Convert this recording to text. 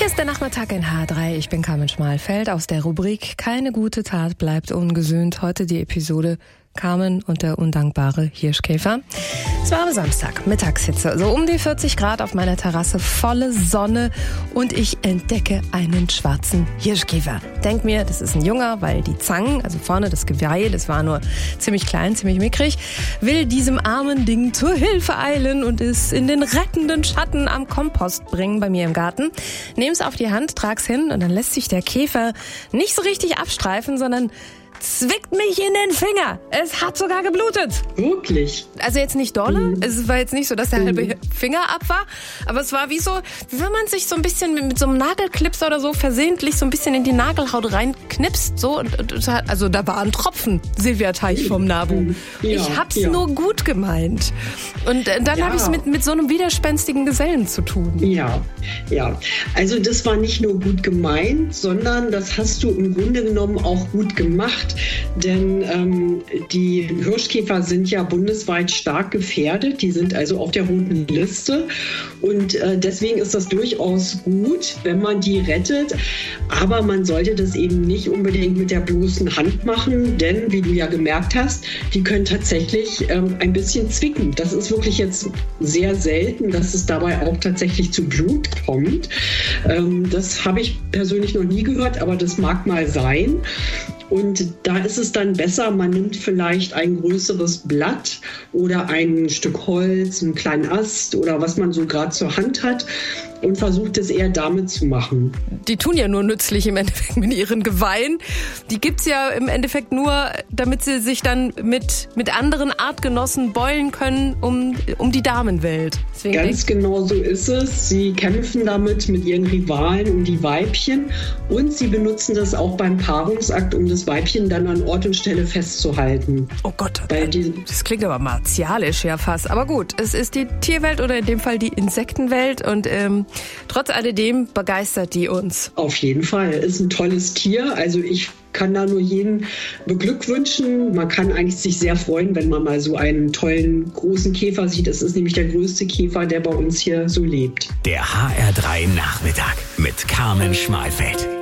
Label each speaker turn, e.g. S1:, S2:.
S1: Hier ist der Nachmittag in H3. Ich bin Carmen Schmalfeld aus der Rubrik Keine gute Tat bleibt ungesühnt. Heute die Episode Carmen und der undankbare Hirschkäfer. Es war am Samstag, Mittagshitze, so um die 40 Grad auf meiner Terrasse, volle Sonne und ich entdecke einen schwarzen Hirschkäfer. Denk mir, das ist ein Junger, weil die Zangen, also vorne das Geweih, das war nur ziemlich klein, ziemlich mickrig, will diesem armen Ding zur Hilfe eilen und es in den rettenden Schatten am Kompost bringen bei mir im Garten. Nehm's auf die Hand, trag's hin und dann lässt sich der Käfer nicht so richtig abstreifen, sondern zwickt mich in den Finger. Es hat sogar geblutet.
S2: Wirklich?
S1: Also jetzt nicht dolle. Es war jetzt nicht so, dass der halbe Finger ab war. Aber es war wie so, wie wenn man sich so ein bisschen mit so einem Nagelknipser oder so versehentlich so ein bisschen in die Nagelhaut reinknipst. So, also da war ein Tropfen Silvia-Teich vom Nabu.
S2: Ja,
S1: ich hab's nur gut gemeint. Und dann habe ich es mit so einem widerspenstigen Gesellen zu tun.
S2: Ja. Also das war nicht nur gut gemeint, sondern das hast du im Grunde genommen auch gut gemacht. Denn die Hirschkäfer sind ja bundesweit stark gefährdet. Die sind also auf der roten Liste. Und deswegen ist das durchaus gut, wenn man die rettet. Aber man sollte das eben nicht unbedingt mit der bloßen Hand machen. Denn, wie du ja gemerkt hast, die können tatsächlich ein bisschen zwicken. Das ist wirklich jetzt sehr selten, dass es dabei auch tatsächlich zu Blut kommt. Das habe ich persönlich noch nie gehört, aber das mag mal sein. Und da ist es dann besser, man nimmt vielleicht ein größeres Blatt oder ein Stück Holz, einen kleinen Ast oder was man so gerade zur Hand hat und versucht es eher damit zu machen.
S1: Die tun ja nur nützlich im Endeffekt mit ihren Geweihen. Die gibt's ja im Endeffekt nur, damit sie sich dann mit anderen Artgenossen beulen können um die Damenwelt. Deswegen
S2: Ganz genau so ist es. Sie kämpfen damit mit ihren Rivalen um die Weibchen und sie benutzen das auch beim Paarungsakt, um das Weibchen dann an Ort und Stelle festzuhalten.
S1: Oh Gott, das klingt aber martialisch ja fast. Aber gut, es ist die Tierwelt oder in dem Fall die Insektenwelt und trotz alledem begeistert die uns.
S2: Auf jeden Fall. Ist ein tolles Tier. Also ich kann da nur jeden beglückwünschen. Man kann eigentlich sich sehr freuen, wenn man mal so einen tollen, großen Käfer sieht. Es ist nämlich der größte Käfer, der bei uns hier so lebt.
S3: Der HR3 Nachmittag mit Carmen Schmalfeld.